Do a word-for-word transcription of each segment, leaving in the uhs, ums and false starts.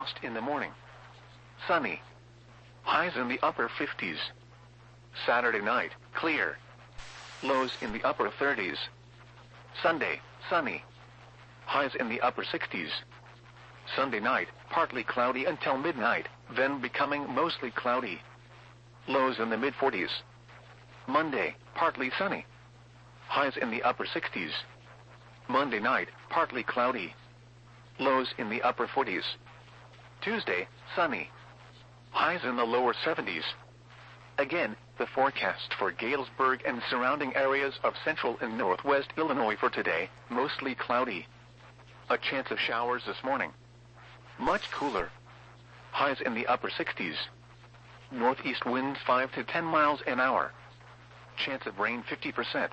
in the morning. Sunny. Highs in the upper fifties. Saturday night, clear. Lows in the upper thirties. Sunday, sunny. Highs in the upper sixties. Sunday night, partly cloudy until midnight, then becoming mostly cloudy. Lows in the mid forties. Monday, partly sunny. Highs in the upper sixties. Monday night, partly cloudy. Lows in the upper forties. Tuesday, sunny. Highs in the lower seventies. Again, the forecast for Galesburg and surrounding areas of central and northwest Illinois for today, mostly cloudy. A chance of showers this morning. Much cooler. Highs in the upper sixties. Northeast winds five to ten miles an hour. Chance of rain fifty percent.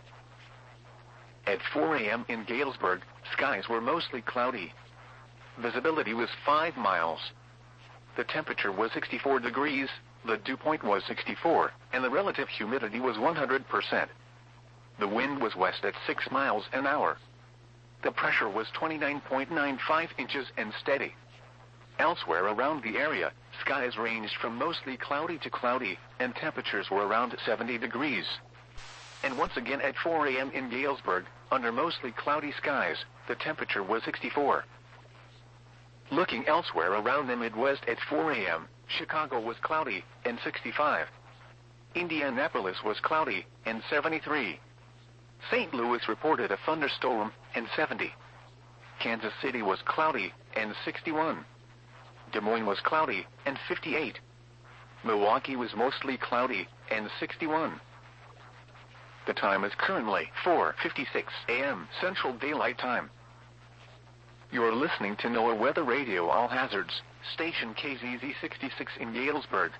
At four a m in Galesburg, skies were mostly cloudy. Visibility was five miles. The temperature was sixty-four degrees, the dew point was sixty-four, and the relative humidity was one hundred percent. The wind was west at six miles an hour. The pressure was twenty-nine point nine five inches and steady. Elsewhere around the area, skies ranged from mostly cloudy to cloudy, and temperatures were around seventy degrees. And once again at four a m in Galesburg, under mostly cloudy skies, the temperature was sixty-four. Looking elsewhere around the Midwest at four a m, Chicago was cloudy, and sixty-five. Indianapolis was cloudy, and seventy-three. Saint Louis reported a thunderstorm, and seventy. Kansas City was cloudy, and sixty-one. Des Moines was cloudy, and fifty-eight. Milwaukee was mostly cloudy, and sixty-one. The time is currently four fifty-six a m Central Daylight Time. You're listening to NOAA Weather Radio All Hazards, station K Z Z sixty-six in Galesburg.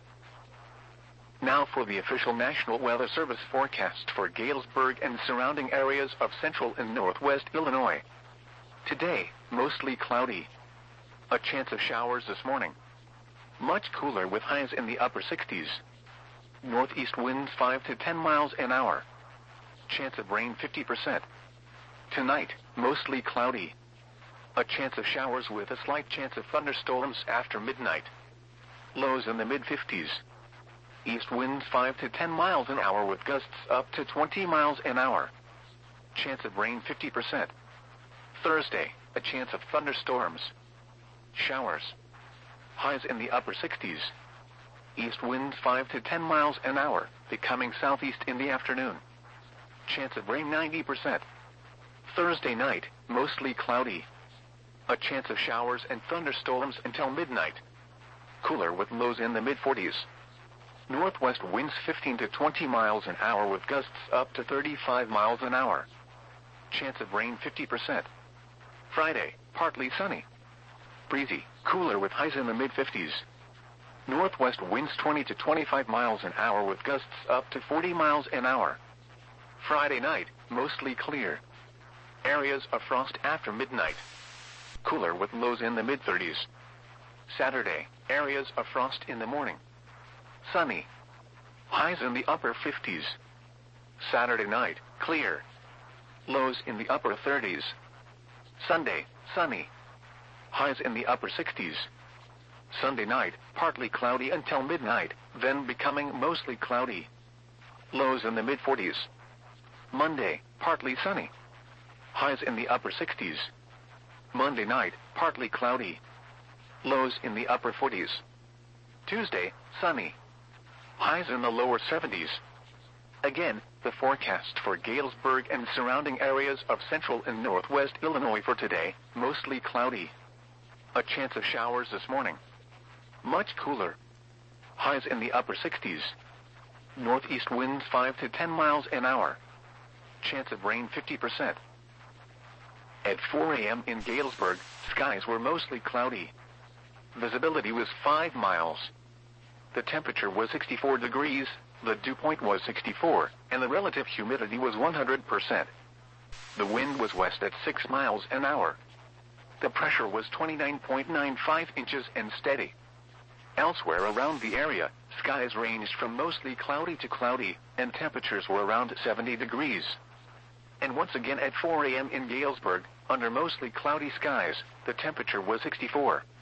Now for the official National Weather Service forecast for Galesburg and surrounding areas of central and northwest Illinois. Today, mostly cloudy. A chance of showers this morning. Much cooler with highs in the upper sixties. Northeast winds five to ten miles an hour. Chance of rain fifty percent. Tonight, mostly cloudy. A chance of showers with a slight chance of thunderstorms after midnight. Lows in the mid fifties. East winds five to ten miles an hour with gusts up to twenty miles an hour. Chance of rain fifty percent. Thursday, a chance of thunderstorms. Showers. Highs in the upper sixties. East winds five to ten miles an hour, becoming southeast in the afternoon. Chance of rain ninety percent. Thursday night, mostly cloudy. A chance of showers and thunderstorms until midnight. Cooler with lows in the mid forties. Northwest winds fifteen to twenty miles an hour with gusts up to thirty-five miles an hour. Chance of rain fifty percent. Friday, partly sunny. Breezy, cooler with highs in the mid fifties. Northwest winds twenty to twenty-five miles an hour with gusts up to forty miles an hour. Friday night, mostly clear. Areas of frost after midnight. Cooler with lows in the mid thirties. Saturday, areas of frost in the morning. Sunny. Highs in the upper fifties. Saturday night, clear. Lows in the upper thirties. Sunday, sunny. Highs in the upper sixties. Sunday night, partly cloudy until midnight, then becoming mostly cloudy. Lows in the mid forties. Monday, partly sunny. Highs in the upper sixties. Monday night, partly cloudy. Lows in the upper forties. Tuesday, sunny. Highs in the lower seventies. Again, the forecast for Galesburg and surrounding areas of central and northwest Illinois for today, mostly cloudy. A chance of showers this morning. Much cooler. Highs in the upper sixties. Northeast winds five to ten miles an hour. Chance of rain fifty percent. At four a m in Galesburg, skies were mostly cloudy. Visibility was five miles. The temperature was sixty-four degrees, the dew point was sixty-four, and the relative humidity was one hundred percent. The wind was west at six miles an hour. The pressure was twenty-nine point nine five inches and steady. Elsewhere around the area, skies ranged from mostly cloudy to cloudy, and temperatures were around seventy degrees. And once again at four a m in Galesburg, under mostly cloudy skies, the temperature was sixty-four.